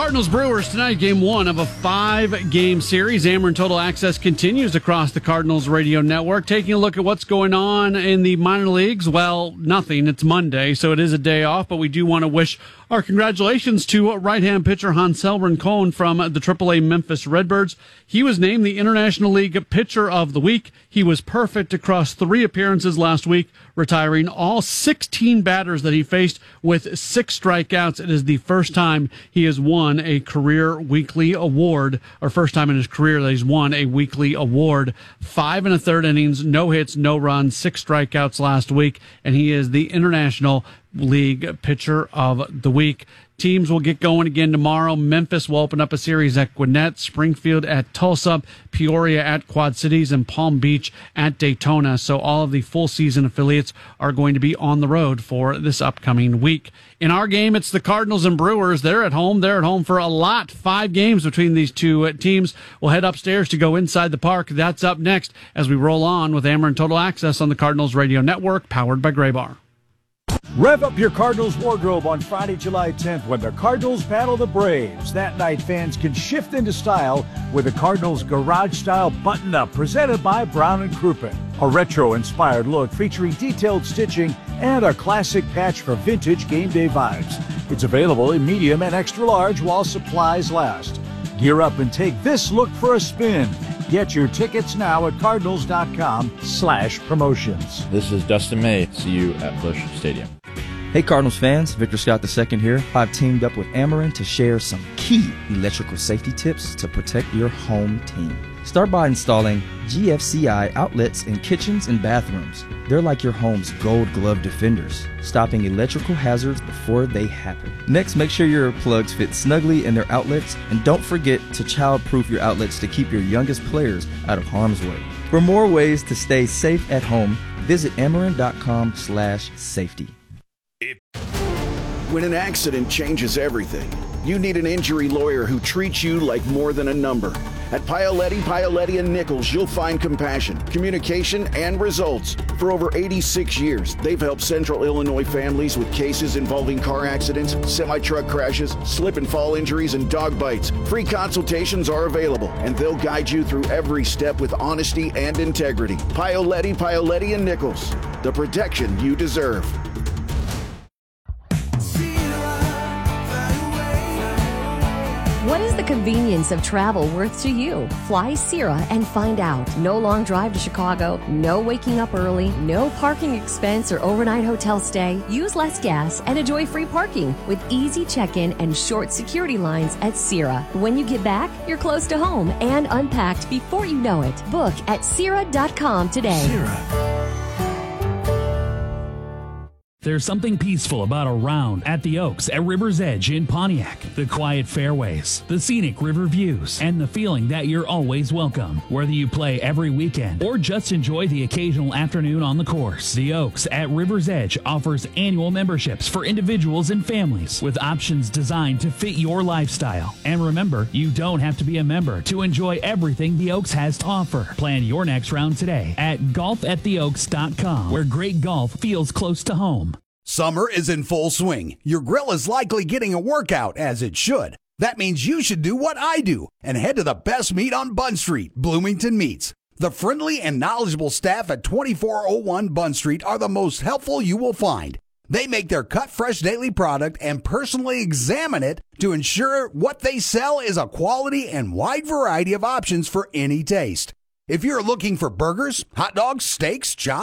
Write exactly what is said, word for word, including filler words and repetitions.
Cardinals Brewers tonight, game one of a five-game series. Ameren Total Access continues across the Cardinals radio network. Taking a look at what's going on in the minor leagues. Well, nothing. It's Monday, so it is a day off, but we do want to wish our congratulations to right-hand pitcher Hanselbrun Cohn from the triple A Memphis Redbirds. He was named the International League Pitcher of the Week. He was perfect across three appearances last week, retiring all sixteen batters that he faced with six strikeouts. It is the first time he has won a career weekly award, or first time in his career that he's won a weekly award. Five and a third innings, no hits, no runs, six strikeouts last week, and he is the International League Pitcher of the Week. Teams will get going again tomorrow. Memphis will open up a series at Gwinnett, Springfield at Tulsa, Peoria at Quad Cities, and Palm Beach at Daytona. So all of the full season affiliates are going to be on the road for this upcoming week. In our game, it's the Cardinals and Brewers. They're at home. They're at home for a lot. Five games between these two teams. We'll head upstairs to go inside the park. That's up next as we roll on with Ameren Total Access on the Cardinals Radio Network, powered by Graybar. Rev up your Cardinals wardrobe on Friday, July tenth when the Cardinals battle the Braves. That night, fans can shift into style with the Cardinals garage-style button-up presented by Brown and Crouppen. A retro-inspired look featuring detailed stitching and a classic patch for vintage game day vibes. It's available in medium and extra large while supplies last. Gear up and take this look for a spin. Get your tickets now at cardinals.com slash promotions. This is Dustin May. See you at Busch Stadium. Hey Cardinals fans, Victor Scott the second here. I've teamed up with Ameren to share some key electrical safety tips to protect your home team. Start by installing G F C I outlets in kitchens and bathrooms. They're like your home's gold glove defenders, stopping electrical hazards before they happen. Next, make sure your plugs fit snugly in their outlets, and don't forget to child-proof your outlets to keep your youngest players out of harm's way. For more ways to stay safe at home, visit ameren.com slash safety. When an accident changes everything, you need an injury lawyer who treats you like more than a number. At Paoletti, Paoletti and Nichols, you'll find compassion, communication, and results. For over eighty-six years, they've helped Central Illinois families with cases involving car accidents, semi-truck crashes, slip and fall injuries, and dog bites. Free consultations are available, and they'll guide you through every step with honesty and integrity. Paoletti, Paoletti and Nichols, the protection you deserve. What is the convenience of travel worth to you? Fly Sierra and find out. No long drive to Chicago, no waking up early, no parking expense or overnight hotel stay. Use less gas and enjoy free parking with easy check-in and short security lines at Sierra. When you get back, you're close to home and unpacked before you know it. Book at Sierra dot com today. Sierra. There's something peaceful about a round at the Oaks at River's Edge in Pontiac. The quiet fairways, the scenic river views, and the feeling that you're always welcome. Whether you play every weekend or just enjoy the occasional afternoon on the course, the Oaks at River's Edge offers annual memberships for individuals and families with options designed to fit your lifestyle. And remember, you don't have to be a member to enjoy everything the Oaks has to offer. Plan your next round today at golf at the oaks dot com, where great golf feels close to home. Summer is in full swing. Your grill is likely getting a workout, as it should. That means you should do what I do and head to the best meat on Bunn Street, Bloomington Meats. The friendly and knowledgeable staff at twenty-four oh one Bunn Street are the most helpful you will find. They make their cut fresh daily product and personally examine it to ensure what they sell is a quality and wide variety of options for any taste. If you're looking for burgers, hot dogs, steaks, chops,